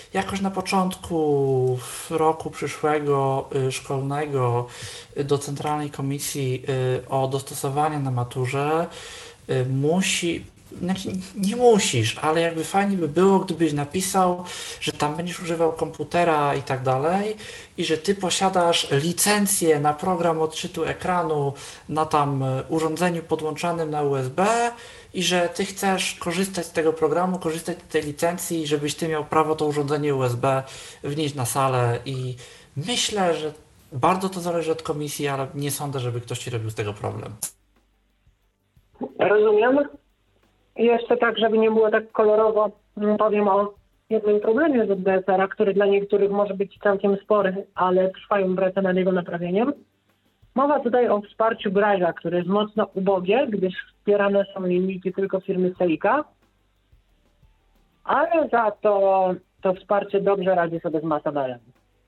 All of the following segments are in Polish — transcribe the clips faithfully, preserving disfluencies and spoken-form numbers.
jakoś na początku roku przyszłego y, szkolnego y, do Centralnej Komisji y, o dostosowanie na maturze y, musi, znaczy nie musisz, ale jakby fajnie by było, gdybyś napisał, że tam będziesz używał komputera i tak dalej i że ty posiadasz licencję na program odczytu ekranu na tam y, urządzeniu podłączanym na U S B i że ty chcesz korzystać z tego programu, korzystać z tej licencji, żebyś ty miał prawo to urządzenie U S B wnieść na salę i myślę, że bardzo to zależy od komisji, ale nie sądzę, żeby ktoś ci robił z tego problem. Rozumiem. I jeszcze tak, żeby nie było tak kolorowo, powiem o jednym problemie z D S R-a, który dla niektórych może być całkiem spory, ale trwają prace nad jego naprawieniem. Mowa tutaj o wsparciu Braille'a, które jest mocno ubogie, gdyż wspierane są linijki tylko firmy Seika, ale za to to wsparcie dobrze radzi sobie z Macabelem.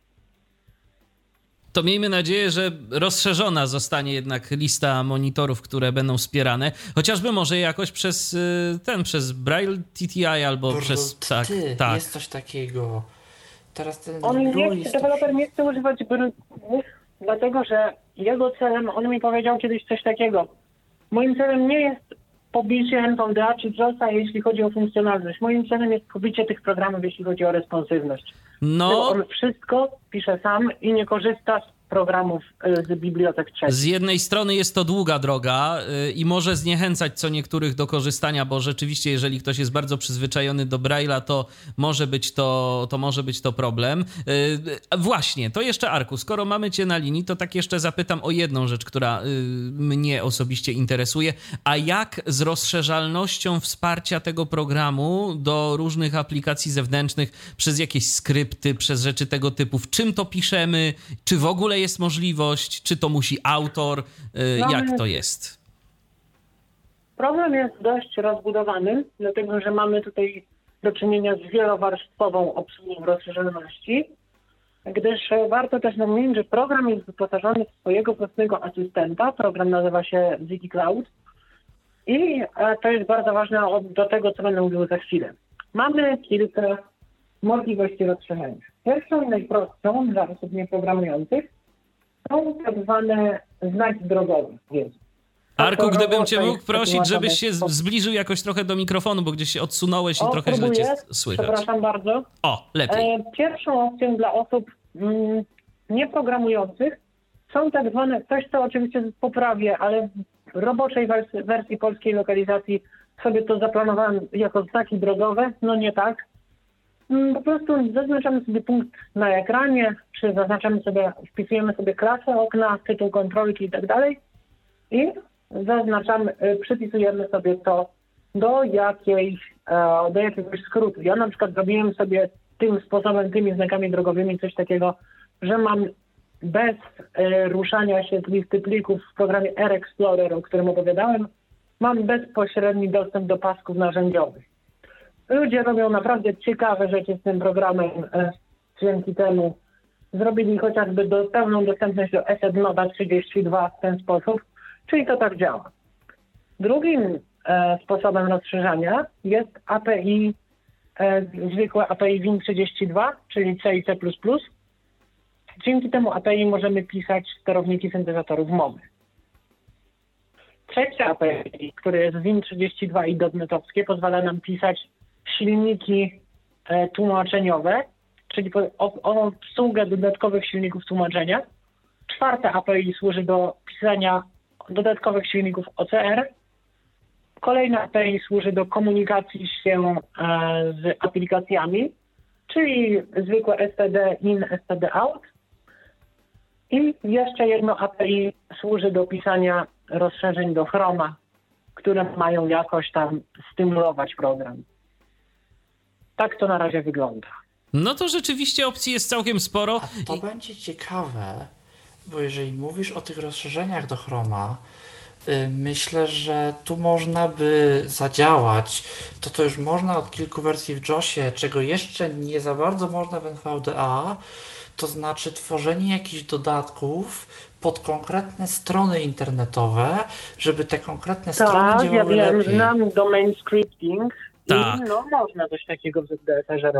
To miejmy nadzieję, że rozszerzona zostanie jednak lista monitorów, które będą wspierane, chociażby może jakoś przez ten, przez Braille T T I albo Boże, przez... ty, Tak, tak. jest coś takiego. Teraz ten On nie Louis chce, to- deweloper nie chce używać Braille'ów, dlatego że jego celem, on mi powiedział kiedyś coś takiego. Moim celem nie jest pobicie N V D A czy JOSa, jeśli chodzi o funkcjonalność. Moim celem jest pobicie tych programów, jeśli chodzi o responsywność. No, On wszystko pisze sam i nie korzysta z programów y, z bibliotek trzecich. z jednej strony jest to długa droga y, i może zniechęcać co niektórych do korzystania, bo rzeczywiście, jeżeli ktoś jest bardzo przyzwyczajony do Braille'a, to może być to, to może być to problem. Y, Właśnie, to jeszcze Arku, skoro mamy cię na linii, to tak jeszcze zapytam o jedną rzecz, która y, mnie osobiście interesuje. A jak z rozszerzalnością wsparcia tego programu do różnych aplikacji zewnętrznych przez jakieś skrypty, przez rzeczy tego typu? W czym to piszemy? Czy w ogóle jest możliwość? Czy to musi autor? Y, Mamy- Jak to jest? Problem jest dość rozbudowany, dlatego że mamy tutaj do czynienia z wielowarstwową obsługą rozszerzoności, gdyż e, warto też nadmienić, że program jest wyposażony w swojego własnego asystenta. Program nazywa się Ziki Cloud i e, to jest bardzo ważne od, do tego, co będę mówił za chwilę. Mamy kilka możliwości rozszerzenia. Pierwszą i najprostszą dla osób nieprogramujących są tak zwane znaki drogowe. Więc Arku, gdybym cię to mógł jest prosić, żebyś się sytuacja- z- zbliżył jakoś trochę do mikrofonu, bo gdzieś się odsunąłeś i O, trochę źle próbuję. cię s- słychać. Przepraszam bardzo. O, lepiej. E, pierwszą opcją dla osób mm, nieprogramujących są tak zwane, coś co oczywiście poprawię, ale w roboczej wersji, wersji polskiej lokalizacji sobie to zaplanowałem jako znaki drogowe, no nie tak. Mm, Po prostu zaznaczamy sobie punkt na ekranie, czy zaznaczamy sobie, wpisujemy sobie klasę okna, tytuł kontrolki i tak dalej i zaznaczamy, y, przypisujemy sobie to do jakiejś, e, do jakiegoś skrótu. Ja na przykład zrobiłem sobie tym sposobem, tymi znakami drogowymi coś takiego, że mam bez e, ruszania się z listy plików w programie R Explorer, o którym opowiadałem, mam bezpośredni dostęp do pasków narzędziowych. Ludzie robią naprawdę ciekawe rzeczy z tym programem. E, dzięki temu zrobili chociażby do, pełną dostępność do ESET-Noda trzydzieści dwa w ten sposób, czyli to tak działa. Drugim e, sposobem rozszerzania jest A P I, e, zwykłe A P I Win trzydzieści dwa, czyli C i C plus plus. Dzięki temu A P I możemy pisać sterowniki syntezatorów mowy. Trzecie A P I, które jest Win trzydzieści dwa i dotnetowskie, pozwala nam pisać silniki e, tłumaczeniowe, czyli po, o, o obsługę dodatkowych silników tłumaczenia. Czwarte A P I służy do pisania dodatkowych silników O C R. Kolejne A P I służy do komunikacji się e, z aplikacjami, czyli zwykłe S T D in, S T D out. I jeszcze jedno A P I służy do pisania rozszerzeń do Chroma, które mają jakoś tam stymulować program. Tak to na razie wygląda. No to rzeczywiście opcji jest całkiem sporo. A to I- będzie ciekawe, bo jeżeli mówisz o tych rozszerzeniach do Chroma, y, myślę, że tu można by zadziałać. To to już można od kilku wersji w JOSie, czego jeszcze nie za bardzo można w N V D A, to znaczy tworzenie jakichś dodatków pod konkretne strony internetowe, żeby te konkretne strony Tak, ja działały wiem, lepiej. znam domain scripting Tak. i no można coś takiego w D S R